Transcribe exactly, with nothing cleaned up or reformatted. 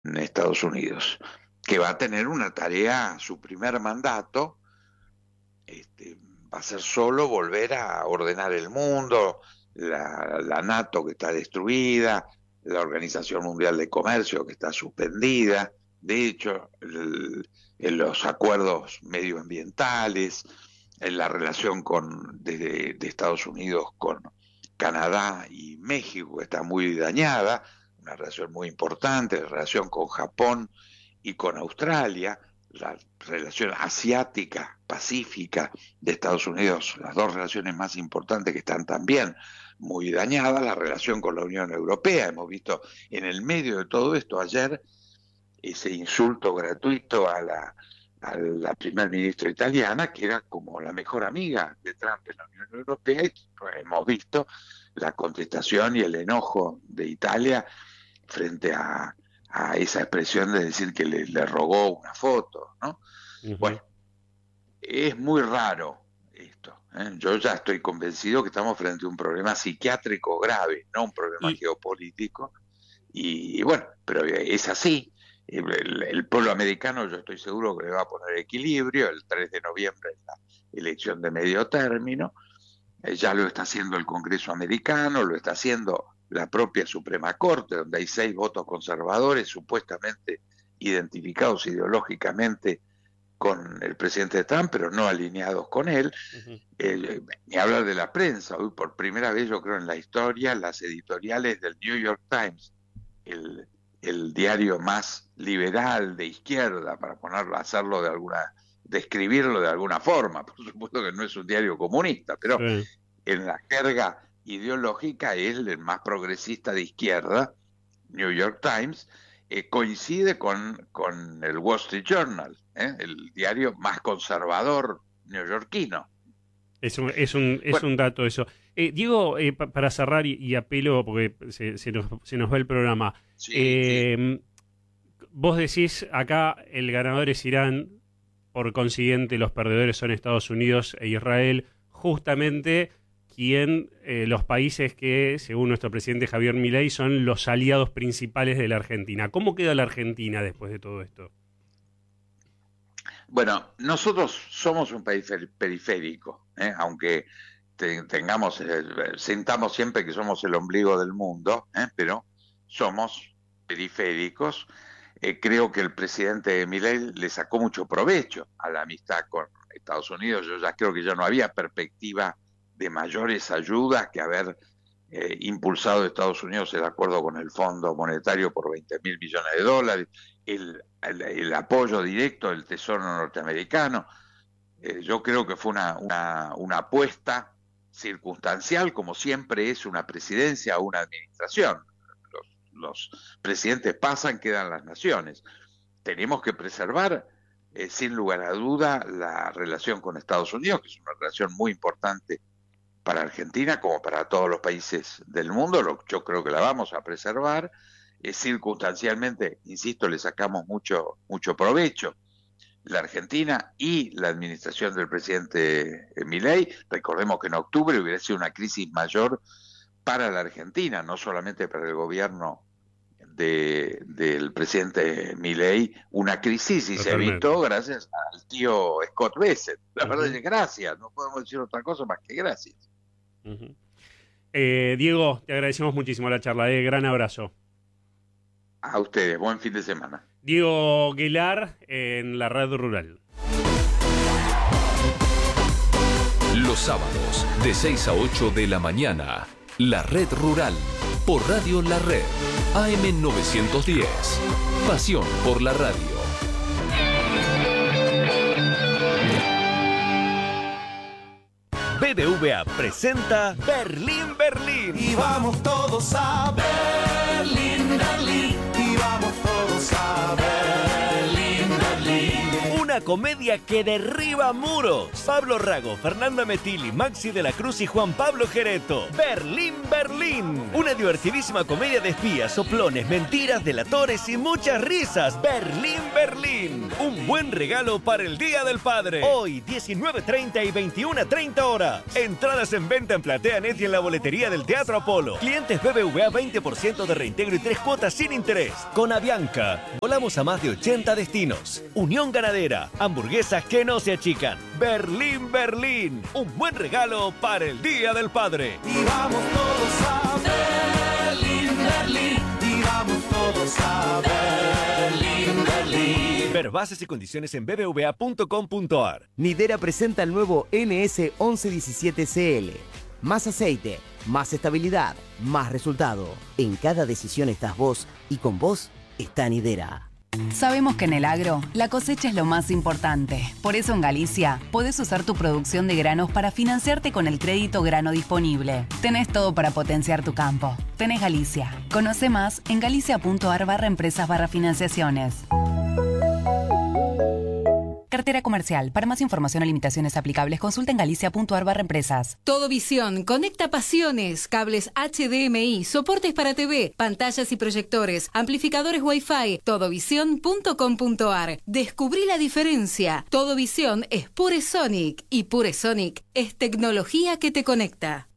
Estados Unidos, que va a tener una tarea, su primer mandato, este, va a ser solo volver a ordenar el mundo, la, la NATO que está destruida, la Organización Mundial de Comercio que está suspendida, de hecho, el, en los acuerdos medioambientales, en la relación con, de, de Estados Unidos con Canadá y México, que está muy dañada, una relación muy importante, la relación con Japón y con Australia, la relación asiática, pacífica de Estados Unidos, las dos relaciones más importantes que están también muy dañadas, la relación con la Unión Europea. Hemos visto en el medio de todo esto ayer ese insulto gratuito a la, a la primer ministra italiana, que era como la mejor amiga de Trump en la Unión Europea, y pues, hemos visto la contestación y el enojo de Italia frente a, a esa expresión de decir que le, le rogó una foto, ¿no? Uh-huh. Bueno, es muy raro esto, ¿eh? Yo ya estoy convencido que estamos frente a un problema psiquiátrico grave, no un problema y... geopolítico, y, y bueno, pero es así. El, el pueblo americano, yo estoy seguro que le va a poner equilibrio. El tres de noviembre es la elección de medio término, eh, ya lo está haciendo el Congreso americano, lo está haciendo la propia Suprema Corte, donde hay seis votos conservadores supuestamente identificados ideológicamente con el presidente Trump, pero no alineados con él. Uh-huh. eh, ni hablar de la prensa. Hoy por primera vez, yo creo, en la historia, las editoriales del New York Times, el, el diario más liberal de izquierda, para ponerlo, hacerlo de alguna, describirlo de alguna forma, por supuesto que no es un diario comunista, pero sí, en la jerga ideológica es el más progresista de izquierda, New York Times, eh, coincide con, con el Wall Street Journal, ¿eh? El diario más conservador neoyorquino. Es un, es un, es bueno, un dato eso. Eh, Diego, eh, pa, para cerrar y, y apelo, porque se, se, nos, se nos va el programa, sí, eh, sí. Vos decís, acá el ganador es Irán, por consiguiente los perdedores son Estados Unidos e Israel, justamente quien eh, los países que, según nuestro presidente Javier Milei, son los aliados principales de la Argentina. ¿Cómo queda la Argentina después de todo esto? Bueno, nosotros somos un país periférico, ¿eh? Aunque te, tengamos, eh, sintamos siempre que somos el ombligo del mundo, ¿eh? Pero somos periféricos. Eh, creo que el presidente Milei le sacó mucho provecho a la amistad con Estados Unidos. Yo ya creo que ya no había perspectiva de mayores ayudas que haber eh, impulsado Estados Unidos el acuerdo con el Fondo Monetario por veinte mil millones de dólares, el, el, el apoyo directo del Tesoro norteamericano. Eh, yo creo que fue una, una, una apuesta circunstancial, como siempre es una presidencia o una administración. Los, los presidentes pasan, quedan las naciones. Tenemos que preservar, eh, sin lugar a duda, la relación con Estados Unidos, que es una relación muy importante para Argentina como para todos los países del mundo. Lo, yo creo que la vamos a preservar. Eh, circunstancialmente, insisto, le sacamos mucho, mucho provecho. La Argentina y la administración del presidente Milei, recordemos que en octubre hubiera sido una crisis mayor para la Argentina, no solamente para el gobierno de, del presidente Milei, una crisis y se evitó gracias al tío Scott Bessent. La uh-huh. verdad es que gracias, no podemos decir otra cosa más que gracias. Uh-huh. eh, Diego, te agradecemos muchísimo la charla, eh, gran abrazo. A ustedes, buen fin de semana. Diego Guelar en la Red Rural. Los sábados de seis a ocho de la mañana, La Red Rural, por Radio La Red, A M novecientos diez. Pasión por la radio. B B V A presenta Berlín, Berlín. Y vamos todos a Berlín, Berlín. Y vamos todos a Berlín, Berlín. Una una comedia que derriba muros. Pablo Rago, Fernanda Metilli, Maxi de la Cruz y Juan Pablo Gereto. Berlín, Berlín. Una divertidísima comedia de espías, soplones, mentiras, delatores y muchas risas. Berlín, Berlín. Un buen regalo para el Día del Padre. Hoy, diecinueve treinta y veintiuna treinta horas. Entradas en venta en PlateaNet y en la boletería del Teatro Apolo. Clientes B B V A veinte por ciento de reintegro y tres cuotas sin interés. Con Avianca, volamos a más de ochenta destinos. Unión Ganadera, hamburguesas que no se achican. Berlín, Berlín. Un buen regalo para el Día del Padre. Y vamos todos a Berlín, Berlín. Y vamos todos a Berlín, Berlín. Ver bases y condiciones en b b v a punto com punto a r. Nidera presenta el nuevo N S once diecisiete C L. Más aceite, más estabilidad, más resultado. En cada decisión estás vos y con vos está Nidera. Sabemos que en el agro la cosecha es lo más importante. Por eso en Galicia podés usar tu producción de granos para financiarte con el crédito grano disponible. Tenés todo para potenciar tu campo. Tenés Galicia. Conoce más en galicia punto a r barra empresas barra financiaciones. Cartera comercial. Para más información o limitaciones aplicables, consulta en galicia punto a r barra empresas. Todo Visión conecta pasiones, cables H D M I, soportes para T V, pantallas y proyectores, amplificadores Wi-Fi. todo visión punto com punto a r. Descubrí la diferencia. Todo Visión es Pure Sonic y Pure Sonic es tecnología que te conecta.